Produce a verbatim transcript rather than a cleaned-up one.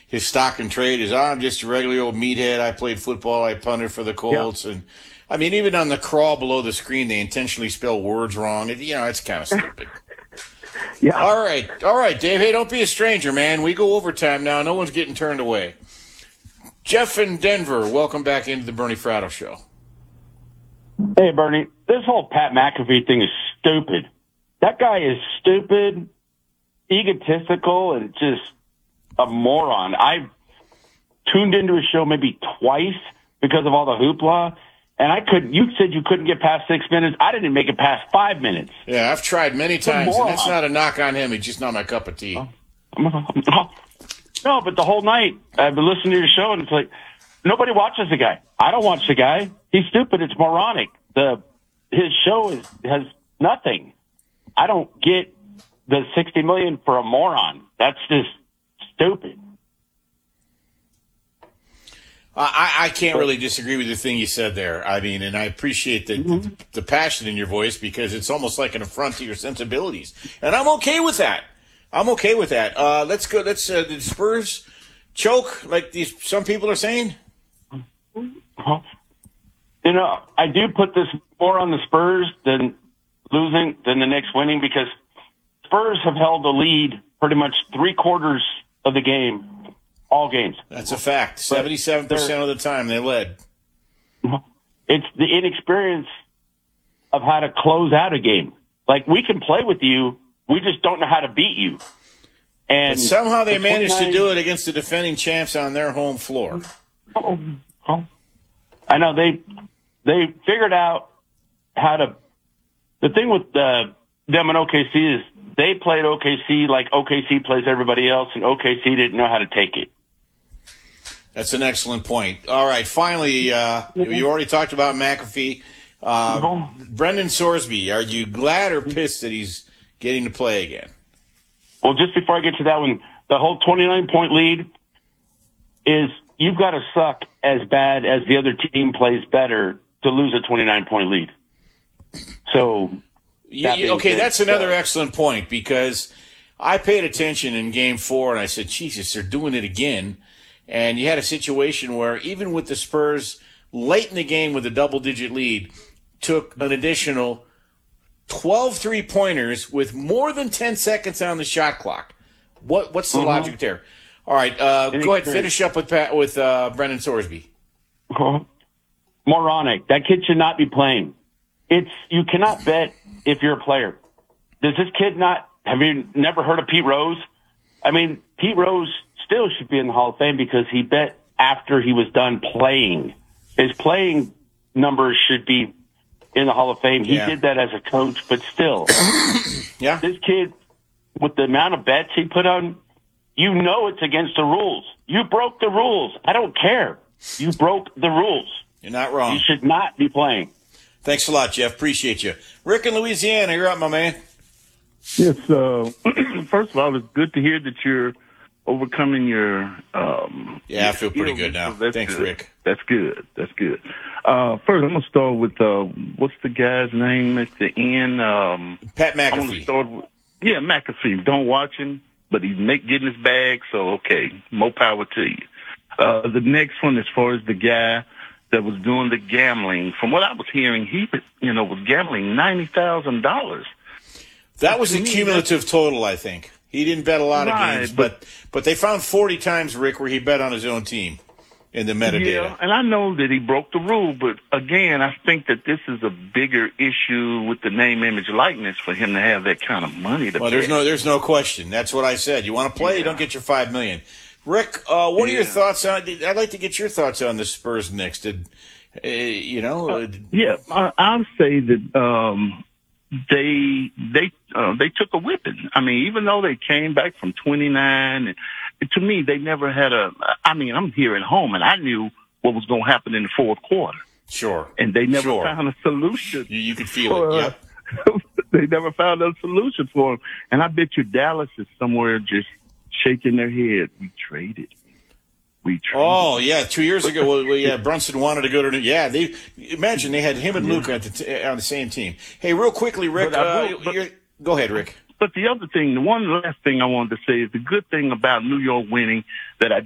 his stock and trade is, oh, I'm just a regular old meathead. I played football. I punted for the Colts. Yeah. And, I mean, even on the crawl below the screen, they intentionally spell words wrong. It, you know, it's kind of stupid. Yeah. All right. All right, Dave. Hey, don't be a stranger, man. We go overtime now. No one's getting turned away. Jeff in Denver, welcome back into the Bernie Fratto Show. Hey, Bernie. This whole Pat McAfee thing is stupid. That guy is stupid, egotistical, and just a moron. I tuned into his show maybe twice because of all the hoopla, and I couldn't. You said you couldn't get past six minutes. I didn't make it past five minutes. Yeah, I've tried many times, and it's not a knock on him. It's just not my cup of tea. No, but the whole night I've been listening to your show, and it's like nobody watches the guy. I don't watch the guy. He's stupid. It's moronic. The his show is has nothing. I don't get the sixty million for a moron. That's just stupid. I, I can't really disagree with the thing you said there. I mean, and I appreciate the, mm-hmm. the the passion in your voice because it's almost like an affront to your sensibilities, and I'm okay with that. I'm okay with that. Uh, let's go. Let's uh, the Spurs choke like these. Some people are saying. Uh-huh. You know, I do put this more on the Spurs than losing than the Knicks winning because Spurs have held the lead pretty much three quarters of the game, all games. That's a fact. Seventy-seven percent of the time they led. It's the inexperience of how to close out a game. Like we can play with you. We just don't know how to beat you. And but somehow they managed to do it against the defending champs on their home floor. Oh, oh. I know they they figured out how to. The thing with uh, them and O K C is they played O K C like O K C plays everybody else, and O K C didn't know how to take it. That's an excellent point. All right, finally, uh, you already talked about McAfee. Uh, Brendan Sorsby, are you glad or pissed that he's getting to play again? Well, just before I get to that one, the whole twenty-nine point lead is you've got to suck as bad as the other team plays better to lose a twenty-nine point lead. So, yeah, that okay, said, that's another uh, excellent point because I paid attention in game four and I said, Jesus, they're doing it again. And you had a situation where even with the Spurs late in the game with a double-digit lead, took an additional twelve three-pointers with more than ten seconds on the shot clock. What What's the uh-huh. logic there? All right, uh, go ahead, finish up with Pat, with uh, Brendan Sorsby. Uh-huh. Moronic. That kid should not be playing. It's you cannot bet if you're a player. Does this kid not? Have you never heard of Pete Rose? I mean, Pete Rose still should be in the Hall of Fame because he bet after he was done playing. His playing numbers should be in the Hall of Fame. He yeah. did that as a coach, but still, yeah. This kid with the amount of bets he put on. You know it's against the rules. You broke the rules. I don't care. You broke the rules. You're not wrong. You should not be playing. Thanks a lot, Jeff. Appreciate you. Rick in Louisiana, you're up, my man. Yes. Uh, first of all, it's good to hear that you're overcoming your. Um, yeah, your I feel pretty skills. good now. So Thanks, good. Rick. That's good. That's good. Uh, first, I'm going to start with uh, what's the guy's name at the end? Um, Pat McAfee. I'm gonna start with, yeah, McAfee. Don't watch him. But he's make, getting his bag, so okay, more power to you. Uh, the next one, as far as the guy that was doing the gambling, from what I was hearing, he, you know, was gambling ninety thousand dollars. That was the cumulative total, I think. He didn't bet a lot right, of games, but, but but they found forty times, Rick, where he bet on his own team in the metadata. Yeah, and I know that he broke the rule, but again, I think that this is a bigger issue with the name, image, likeness for him to have that kind of money to Well, pay. there's no, there's no question. That's what I said. You want to play, yeah. you don't get your five million. Rick, uh, what yeah. are your thoughts on? I'd like to get your thoughts on the Spurs Knicks. Did uh, you know? Uh, yeah, I, I'll say that um, they they uh, they took a whipping. I mean, even though they came back from twenty-nine, and to me, they never had a. I mean, I'm here at home, and I knew what was going to happen in the fourth quarter. Sure. And they never sure. found a solution. You, you could feel for, it. Yeah. They never found a solution for him. And I bet you Dallas is somewhere just shaking their head. We traded. We traded. Oh, yeah. Two years ago, well, yeah, Brunson wanted to go to – yeah, they imagine they had him and yeah. Luka at the t- on the same team. Hey, real quickly, Rick, but uh, will, but, go ahead, Rick. But the other thing, the one last thing I wanted to say is the good thing about New York winning that I